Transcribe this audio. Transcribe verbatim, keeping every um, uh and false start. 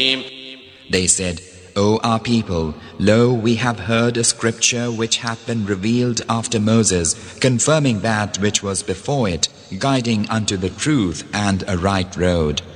They said, O our people, lo, we have heard a scripture which hath been revealed after Moses, confirming that which was before it, guiding unto the truth and a right road.